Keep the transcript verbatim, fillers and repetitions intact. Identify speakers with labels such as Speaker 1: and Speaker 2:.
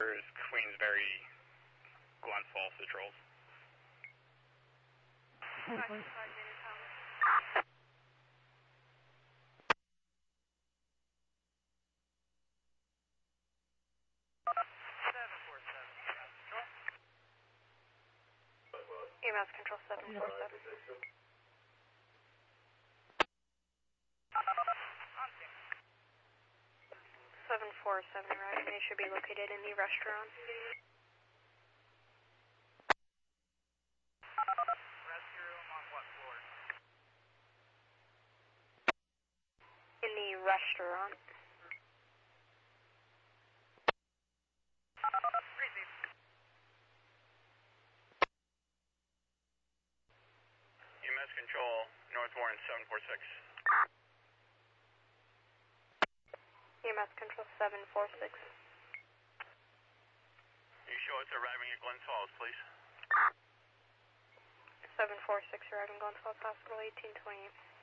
Speaker 1: covers Queensbury, Glens Falls patrols.
Speaker 2: E M S control seven four seven. seven four seven arriving. They should be located in the restaurant.
Speaker 3: Restroom on what floor?
Speaker 2: In the restaurant.
Speaker 1: E M S control, North Warren seven four six.
Speaker 2: E M S control seven four six.
Speaker 1: You show it's arriving at Glens Falls, please.
Speaker 2: seven four six arriving Glens Falls Hospital eighteen twenty-eight.